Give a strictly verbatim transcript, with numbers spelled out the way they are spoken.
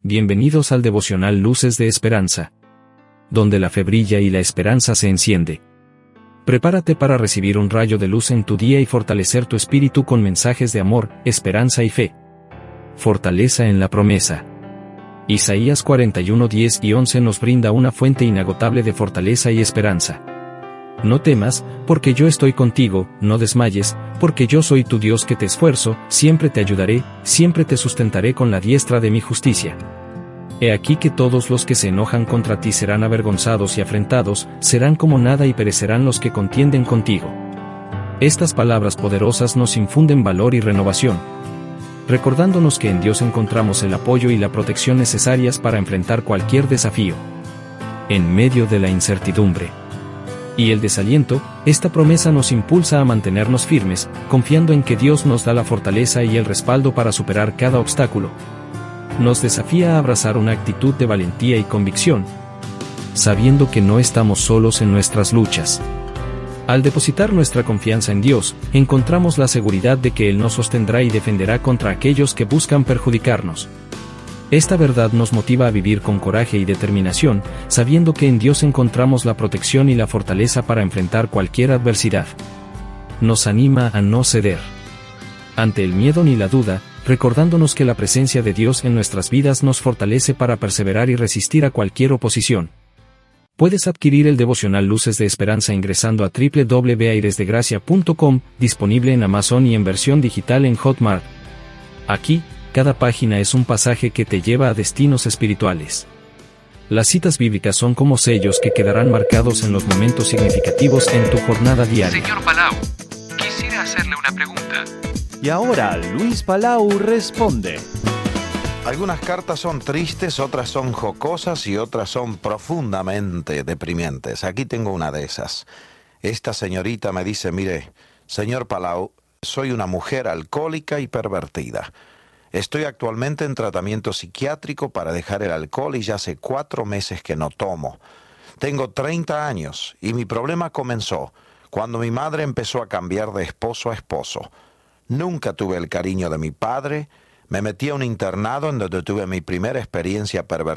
Bienvenidos al devocional Luces de Esperanza, donde la fe brilla y la esperanza se enciende. Prepárate para recibir un rayo de luz en tu día y fortalecer tu espíritu con mensajes de amor, esperanza y fe. Fortaleza en la promesa. Isaías cuarenta y uno, diez y once nos brinda una fuente inagotable de fortaleza y esperanza. No temas, porque yo estoy contigo, no desmayes, porque yo soy tu Dios que te esfuerzo, siempre te ayudaré, siempre te sustentaré con la diestra de mi justicia. He aquí que todos los que se enojan contra ti serán avergonzados y afrentados, serán como nada y perecerán los que contienden contigo. Estas palabras poderosas nos infunden valor y renovación, recordándonos que en Dios encontramos el apoyo y la protección necesarias para enfrentar cualquier desafío. En medio de la incertidumbre y el desaliento, esta promesa nos impulsa a mantenernos firmes, confiando en que Dios nos da la fortaleza y el respaldo para superar cada obstáculo. Nos desafía a abrazar una actitud de valentía y convicción, sabiendo que no estamos solos en nuestras luchas. Al depositar nuestra confianza en Dios, encontramos la seguridad de que Él nos sostendrá y defenderá contra aquellos que buscan perjudicarnos. Esta verdad nos motiva a vivir con coraje y determinación, sabiendo que en Dios encontramos la protección y la fortaleza para enfrentar cualquier adversidad. Nos anima a no ceder ante el miedo ni la duda, recordándonos que la presencia de Dios en nuestras vidas nos fortalece para perseverar y resistir a cualquier oposición. Puedes adquirir el devocional Luces de Esperanza ingresando a doble u doble u doble u punto airesdegracia punto com, disponible en Amazon y en versión digital en Hotmart. Aquí, cada página es un pasaje que te lleva a destinos espirituales. Las citas bíblicas son como sellos que quedarán marcados en los momentos significativos en tu jornada diaria. Señor Palau, quisiera hacerle una pregunta. Y ahora Luis Palau responde. Algunas cartas son tristes, otras son jocosas y otras son profundamente deprimentes. Aquí tengo una de esas. Esta señorita me dice, mire, señor Palau, soy una mujer alcohólica y pervertida. Estoy actualmente en tratamiento psiquiátrico para dejar el alcohol y ya hace cuatro meses que no tomo. Tengo treinta años y mi problema comenzó cuando mi madre empezó a cambiar de esposo a esposo. Nunca tuve el cariño de mi padre, me metí a un internado en donde tuve mi primera experiencia pervertida.